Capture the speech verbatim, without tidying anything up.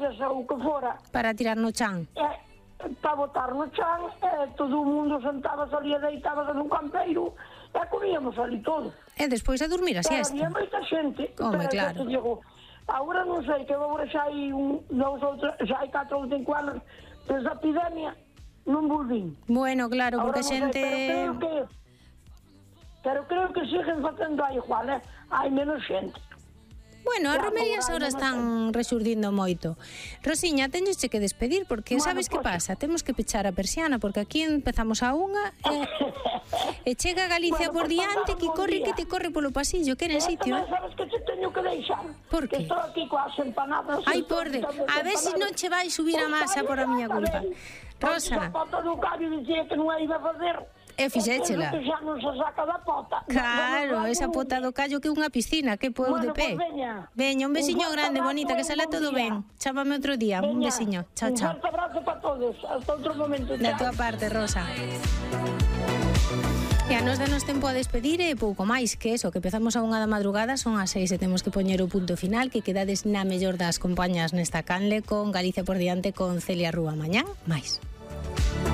toallas ou o que fora. Para tirar no chan. E, para botar no chan, e todo o mundo sentábase ali e deitábase nun campeiro e comíamos ali todo. E despois a dormir a Pero siesta. había moita xente. Home, pero claro. que digo, agora non sei, que agora xa hai un, dous ou tres, xa hai catro ou cinco anos desde a epidemia, non volvín. Bueno, claro, porque a Agora non xente... sei, pero creo que pero creo que siguen facendo aí igual, eh? Hai menos xente. Bueno, as Claro, romerías agora ahora non están resurdindo moito. Rosiña, teñosche que despedir, porque Bueno, sabes que pois- pasa? Temos que pechar a persiana, porque aquí empezamos a unha e, e chega Galicia Bueno, por pois diante, pasamos que un corre, día. que te corre polo pasillo, que en E sitio. tamén sabes que te teño que deixar. Por Que qué? estou aquí coas empanadas. Ai, estou por de... quitando A ver se empanadas. non che vai subir a Pois masa vai, por a miña vai, culpa. vai. Rosa, Porque a pota do callo dicía que non a iba a facer. E fixéchela. Que xa non se saca da pota. claro, Vamos, esa vamos. pota do callo que é unha piscina, que pou de Bueno, pé. pues veña. Veña, un besiño Un forte grande, abrazo bonita, e que un sale bon todo día. ben. Chámame outro día, un Veña, besiño. Chao, un chao. forte abrazo para todos. Hasta outro momento. Da tua Chao. parte, Rosa. E a nos danos tempo a despedir e pouco máis que eso, que empezamos a unha da madrugada, son as seis e temos que poñer o punto final, que quedades na mellor das compañas nesta canle con Galicia por diante con Celia Rúa. Mañán, máis.